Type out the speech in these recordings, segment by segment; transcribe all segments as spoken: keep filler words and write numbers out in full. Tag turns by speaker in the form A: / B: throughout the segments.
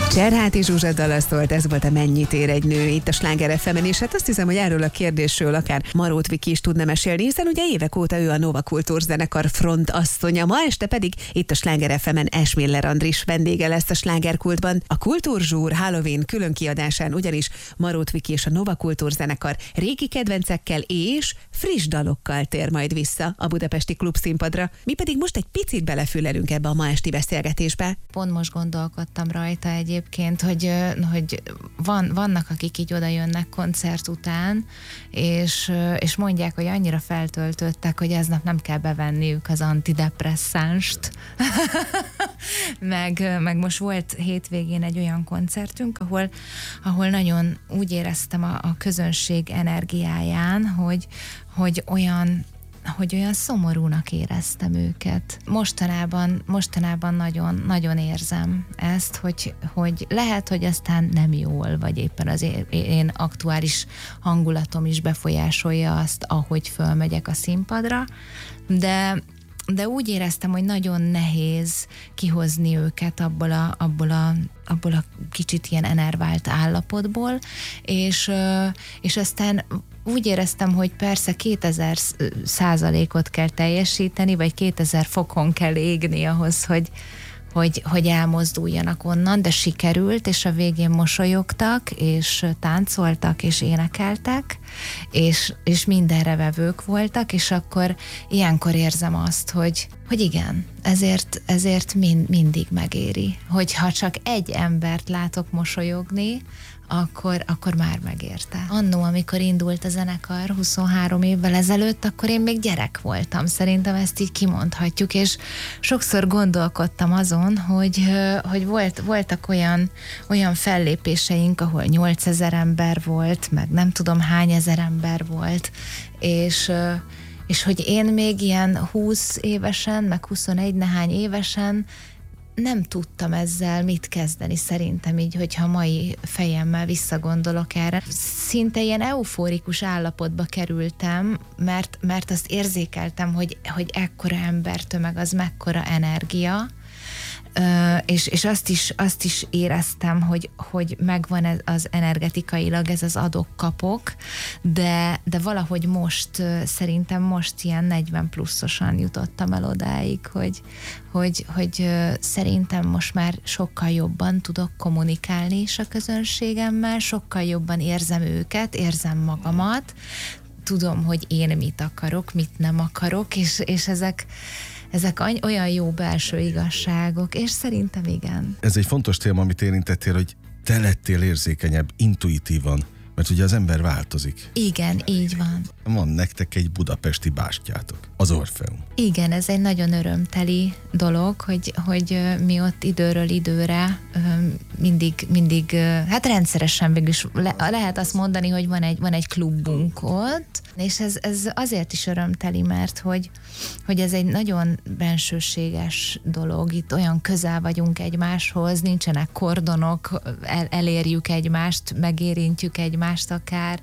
A: Cserháti Zsuzsa dala szólt, ez volt a Mennyit ér egy nő itt a Sláger ef emen, és hát azt hiszem, hogy erről a kérdésről akár Marót Viki is tudna mesélni, hiszen ugye évek óta ő a Nova Kultúr zenekar frontasszonya, ma este pedig itt a Sláger ef emen Esmiller Andris vendége lesz a Slágerkultban. A Kultúrzsúr Halloween külön kiadásán ugyanis Marót Viki és a Nova Kultúr zenekar régi kedvencekkel és friss dalokkal tér majd vissza a budapesti klubszínpadra. Mi pedig most egy picit belefülelünk ebbe a ma esti beszélgetésbe.
B: Pont most gondolkodtam rajta egyébként, hogy, hogy van, vannak, akik így oda jönnek koncert után, és, és mondják, hogy annyira feltöltöttek, hogy aznap nem kell bevenniük az antidepresszánst. meg, meg most volt hétvégén egy olyan koncertünk, ahol, ahol nagyon úgy éreztem a, a közönség energiáján, hogy, hogy olyan hogy olyan szomorúnak éreztem őket. Mostanában, mostanában nagyon, nagyon érzem ezt, hogy, hogy lehet, hogy aztán nem jól, vagy éppen az én aktuális hangulatom is befolyásolja azt, ahogy fölmegyek a színpadra, de de úgy éreztem, hogy nagyon nehéz kihozni őket abból a, abból a, abból a kicsit ilyen enervált állapotból, és, és aztán úgy éreztem, hogy persze kétezer százalékot kell teljesíteni, vagy kétezer fokon kell égni ahhoz, hogy, hogy, hogy elmozduljanak onnan, de sikerült, és a végén mosolyogtak, és táncoltak, és énekeltek, és, és mindenre vevők voltak, és akkor ilyenkor érzem azt, hogy, hogy igen, ezért, ezért mind, mindig megéri. Hogyha csak egy embert látok mosolyogni, akkor, akkor már megérte. Annó, amikor indult a zenekar huszonhárom évvel ezelőtt, akkor én még gyerek voltam. Szerintem ezt így kimondhatjuk, és sokszor gondolkodtam azon, hogy, hogy volt, voltak olyan, olyan fellépéseink, ahol nyolcezer ember volt, meg nem tudom hány ezer ember volt, és és hogy én még ilyen húsz évesen, meg huszonegy nehány évesen nem tudtam ezzel mit kezdeni, szerintem így, hogyha mai fejemmel visszagondolok erre. Szinte ilyen eufórikus állapotba kerültem, mert, mert azt érzékeltem, hogy, hogy ekkora embertömeg, az mekkora energia, Uh, és, és azt is, azt is éreztem, hogy, hogy megvan ez az energetikailag ez az adok-kapok, de, de valahogy most, uh, szerintem most ilyen negyven pluszosan jutottam el odáig, hogy, hogy, hogy uh, szerintem most már sokkal jobban tudok kommunikálni is a közönségemmel, sokkal jobban érzem őket, érzem magamat, tudom, hogy én mit akarok, mit nem akarok, és, és ezek Ezek olyan jó belső igazságok, és szerintem igen.
C: Ez egy fontos téma, amit érintettél, hogy te lettél érzékenyebb, intuitívan, mert ugye az ember változik.
B: Igen, így van.
C: Van nektek egy budapesti bástyátok, az Orfeum.
B: Igen, ez egy nagyon örömteli dolog, hogy, hogy mi ott időről időre mindig, mindig hát rendszeresen végül is le, lehet azt mondani, hogy van egy, van egy klubunk ott, és ez, ez azért is örömteli, mert hogy, hogy ez egy nagyon bensőséges dolog, itt olyan közel vagyunk egymáshoz, nincsenek kordonok, el, elérjük egymást, megérintjük egymást akár,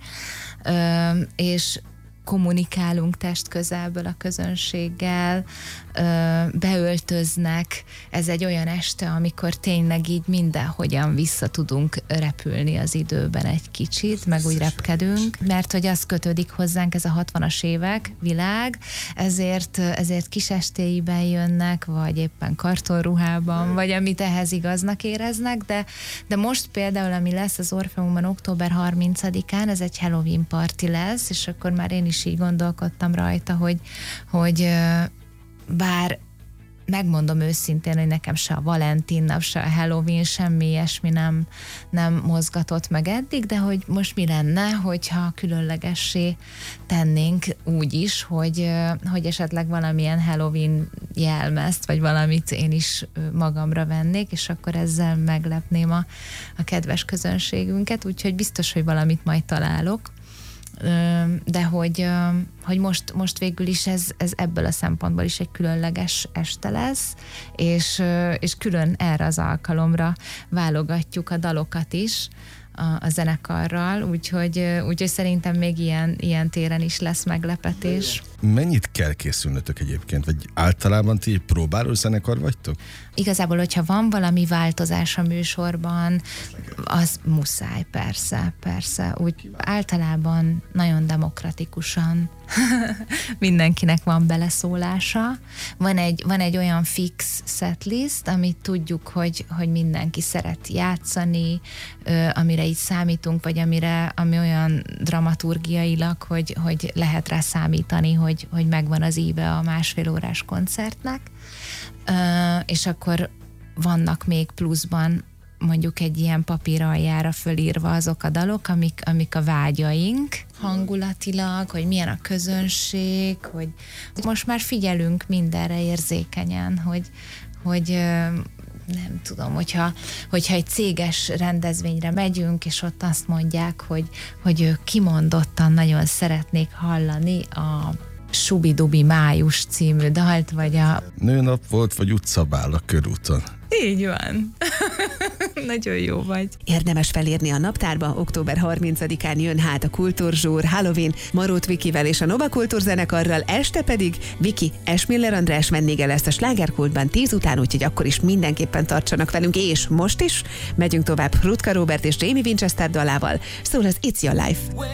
B: és kommunikálunk testközelből a közönséggel, beöltöznek. Ez egy olyan este, amikor tényleg így mindenhogyan vissza tudunk repülni az időben egy kicsit, meg úgy repkedünk, mert hogy az kötődik hozzánk, ez a hatvanas évek világ, ezért, ezért kisestéiben jönnek, vagy éppen kartonruhában, vagy amit ehhez igaznak éreznek, de, de most például, ami lesz az Orfeumban október harmincadikán, ez egy Halloween party lesz, és akkor már én is így gondolkodtam rajta, hogy, hogy bár megmondom őszintén, hogy nekem se a Valentin nap, se a Halloween, semmi ilyesmi nem, nem mozgatott meg eddig, de hogy most mi lenne, hogyha különlegessé tennénk úgy is, hogy, hogy esetleg valamilyen Halloween jelmezt, vagy valamit én is magamra vennék, és akkor ezzel meglepném a, a kedves közönségünket, úgyhogy biztos, hogy valamit majd találok. De hogy, hogy most, most végül is ez, ez ebből a szempontból is egy különleges este lesz, és, és külön erre az alkalomra válogatjuk a dalokat is, a, a zenekarral, úgyhogy, úgyhogy szerintem még ilyen, ilyen téren is lesz meglepetés.
C: Mennyit kell készülnötök egyébként? Vagy általában ti egy próbáló zenekar vagytok?
B: Igazából, hogyha van valami változás a műsorban, az muszáj, persze, persze. Úgy általában nagyon demokratikusan mindenkinek van beleszólása. Van egy, van egy olyan fix setlist, amit tudjuk, hogy, hogy mindenki szeret játszani, amire így számítunk, vagy amire, ami olyan dramaturgiailag, hogy, hogy lehet rá számítani, hogy, hogy megvan az íve a másfél órás koncertnek. Uh, és akkor vannak még pluszban mondjuk egy ilyen papír aljára fölírva azok a dalok, amik, amik a vágyaink hangulatilag, hogy milyen a közönség, hogy most már figyelünk mindenre érzékenyen, hogy, hogy uh, nem tudom, hogyha, hogyha egy céges rendezvényre megyünk, és ott azt mondják, hogy, hogy ők kimondottan nagyon szeretnék hallani a Subi-dubi május című dalt, vagy a...
C: Nőnap volt, vagy utcabál a körúton.
B: Így van. Nagyon jó vagy.
A: Érdemes felírni a naptárba, október harmincadikán jön hát a Kultúrzsúr, Halloween, Marót Vikivel és a Nova Kultúr zenekarral, este pedig Viki Esmiller András vendége lesz a Slágerkultban tíz után, úgyhogy akkor is mindenképpen tartsanak velünk, és most is megyünk tovább Rutka Róbert és Jamie Winchester dalával, szól az It's Your Life.